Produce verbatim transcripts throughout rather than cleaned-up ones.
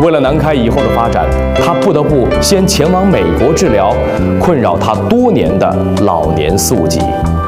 为了南开以后的发展，他不得不先前往美国治疗困扰他多年的老年宿疾。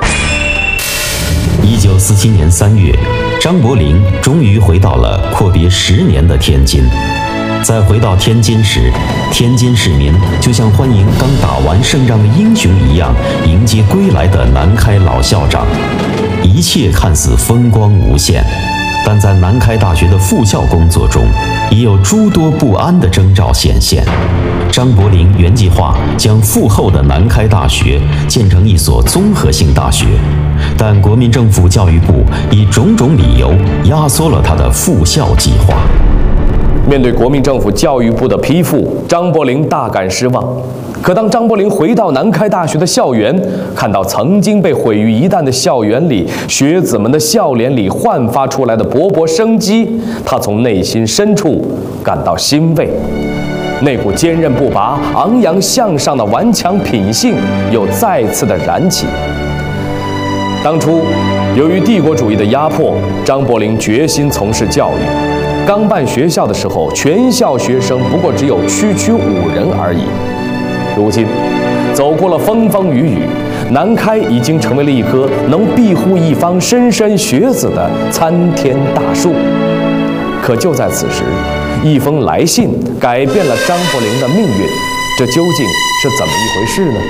一九四七年三月，张伯苓终于回到了阔别十年的天津。在回到天津时，天津市民就像欢迎刚打完胜仗的英雄一样迎接归来的南开老校长，一切看似风光无限。但在南开大学的复校工作中，也有诸多不安的征兆显现。张伯苓原计划将复后的南开大学建成一所综合性大学，但国民政府教育部以种种理由压缩了他的复校计划。 面对国民政府教育部的批复，张伯苓大感失望。可当张伯苓回到南开大学的校园，看到曾经被毁于一旦的校园里，学子们的笑脸里焕发出来的勃勃生机，他从内心深处感到欣慰。那股坚韧不拔、昂扬向上的顽强品性又再次的燃起。当初，由于帝国主义的压迫，张伯苓决心从事教育。刚办学校的时候，全校学生不过只有区区五人而已。如今，走过了风风雨雨，南开已经成为了一棵能庇护一方莘莘学子的参天大树。可就在此时，一封来信改变了张伯苓的命运，这究竟是怎么一回事呢？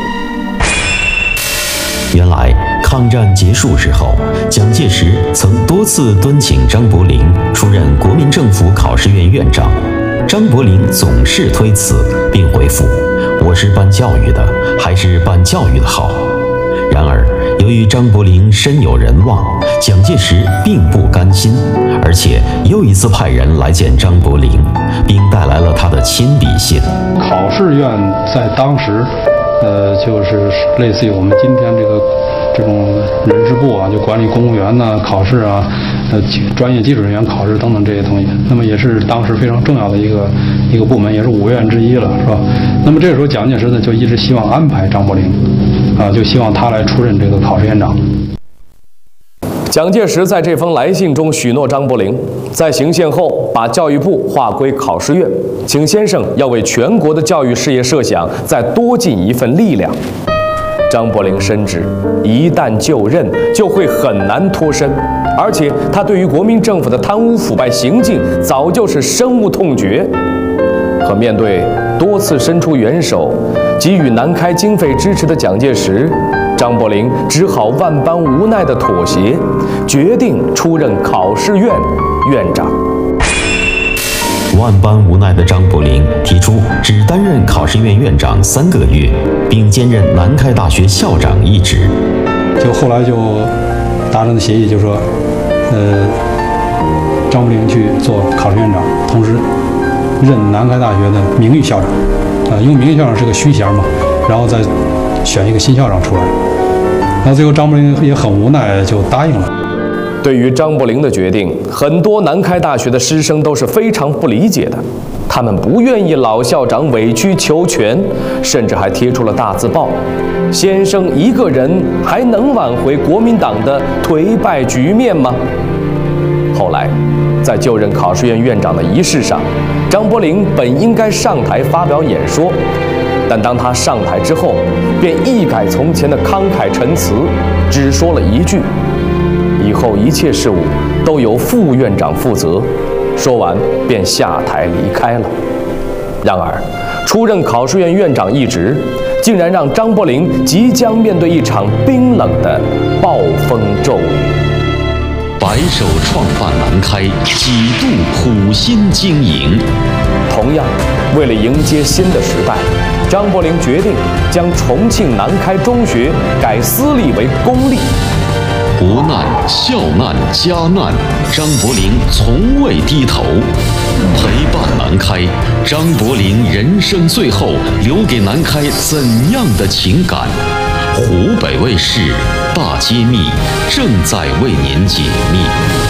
原来，抗战结束之后，蒋介石曾多次敦请张伯苓出任国民政府考试院院长，张伯苓总是推辞，并回复：“我是办教育的，还是办教育的好。”然而，由于张伯苓深有人望，蒋介石并不甘心，而且又一次派人来见张伯苓，并带来了他的亲笔信。 考试院在当时，呃，就是类似于我们今天这个这种人事部啊，就管理公务员呐、考试啊、呃专业技术人员考试等等这些东西。那么也是当时非常重要的一个一个部门，也是五院之一了，是吧？那么这个时候，蒋介石呢就一直希望安排张伯苓，啊，就希望他来出任这个考试院长。 蒋介石在这封来信中许诺张伯苓，在行宪后把教育部划归考试院，请先生要为全国的教育事业设想再多尽一份力量。张伯苓深知，一旦就任就会很难脱身，而且他对于国民政府的贪污腐败行径早就是深恶痛绝。可面对多次伸出援手、给予南开经费支持的蒋介石，张伯苓只好万般无奈地妥协，决定出任考试院院长。 万般无奈的张伯苓提出只担任考试院院长三个月，并兼任南开大学校长一职。 就后来就达成的协议，就说，呃，张伯苓去做考试院长，同时任南开大学的名誉校长。啊、呃，因为名誉校长是个虚衔嘛，然后再选一个新校长出来。那最后张伯苓也很无奈，就答应了。 对于张伯苓的决定，很多南开大学的师生都是非常不理解的。他们不愿意老校长委曲求全，甚至还贴出了大字报：“先生一个人还能挽回国民党的颓败局面吗？”后来，在就任考试院院长的仪式上，张伯苓本应该上台发表演说，但当他上台之后，便一改从前的慷慨陈词，只说了一句：“以后一切事务都由副院长负责。”说完便下台离开了。然而，出任考试院院长一职，竟然让张伯苓即将面对一场冰冷的暴风骤雨。 白手创办南开，几度苦心经营。 同样，为了迎接新的时代，张伯苓决定将重庆南开中学改私立为公立。 国难、校难、家难，张伯苓从未低头。陪伴南开，张伯苓人生最后留给南开怎样的情感？湖北卫视大揭秘正在为您解密。